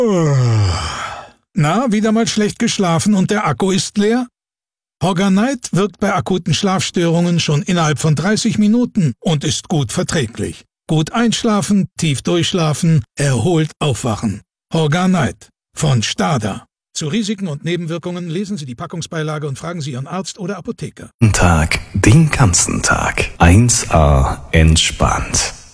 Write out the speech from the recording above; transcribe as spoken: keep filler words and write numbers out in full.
Na, wieder mal schlecht geschlafen und der Akku ist leer? Hogger-Night wirkt bei akuten Schlafstörungen schon innerhalb von dreißig Minuten und ist gut verträglich. Gut einschlafen, tief durchschlafen, erholt aufwachen. Hogger-Night von Stada. Zu Risiken und Nebenwirkungen lesen Sie die Packungsbeilage und fragen Sie Ihren Arzt oder Apotheker. Tag, den ganzen Tag. eins A entspannt.